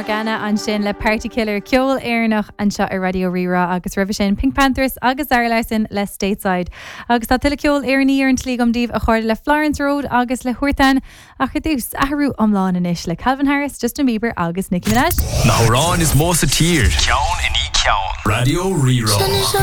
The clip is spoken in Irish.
Morgana an sin le Party Killer ceol éarnach an seo ar Radio Rira agus rih sin Pink Panthers agus Darlaisin le Stateside. Agus tá tuile ceol éarnaí ar an tlígam a chuir le Florence Road agus le Huirtain a chudús ahrú omláin inis le Calvin Harris, Justin Bieber agus Nicki Minaj. Na Horan is Mosa Tír. Ceann in í ceann. Radio Rira.